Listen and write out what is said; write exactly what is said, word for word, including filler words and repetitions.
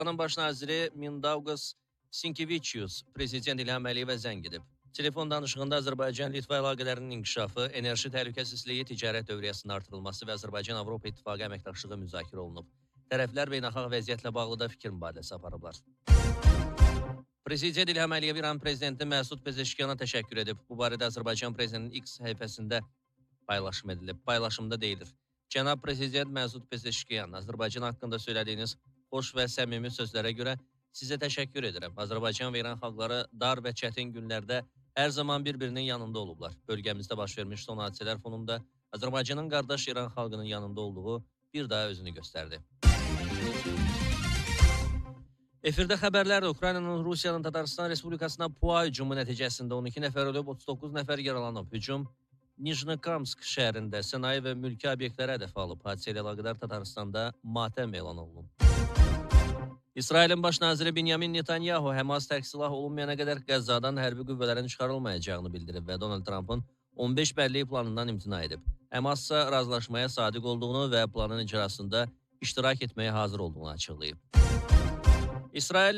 Azərbaycanın baş naziri Mindaugas Sinkevičius prezident İlham Əliyevə zəng edib. Telefon danışığında Azərbaycan-Litva əlaqələrinin inkişafı, enerji təhlükəsizliyi, ticarət dövriyyəsinin artırılması və Azərbaycan-Avropa İttifaqı əməkdaşlığı müzakirə olunub. Tərəflər beynəlxalq vəziyyətlə bağlı da fikir mübadiləsi aparıblar. Prezident İlham Əliyev İran prezidenti Məsud Pezeşkiyana təşəkkür edib. Bu barədə Azərbaycan prezidentinin X səhifəsində paylaşım edilib. Paylaşımda deyilir: Cənab Prezident Məsud Pezeşkiyan, Azərbaycan haqqında söylədiyiniz xoş və səmimi sözlərə görə sizə təşəkkür edirəm. Azərbaycan və İran xalqları dar və çətin günlərdə hər zaman bir-birinin yanında olublar. Bölgəmizdə baş vermiş son hadisələr fonunda Azərbaycanın qardaş İran xalqının yanında olduğu bir daha özünü göstərdi. Efirdə xəbərlər. Ukraynanın Rusiyanın Tataristan Respublikasına PUA hücumu nəticəsində on iki nəfər ölüb, otuz doqquz nəfər yaralanıb. Hücum Nijnekamsk şəhərində sənaye və mülki obyektlərə hədəf alıb. Hadisə ilə əlaqədar Tataristanda matəm elan olunub. İsrailin baş naziri Benyamin Netanyahu Həmas tərk silah olunmayana qədər Qəzzadan hərbi qüvvələrin çıxarılmayacağını bildirib və Donald Trumpın on beş bəllik planından imtina edib. Həmas isə razılaşmaya sadiq olduğunu və planın icrasında iştirak etməyə hazır olduğunu açıqlayıb. İsrail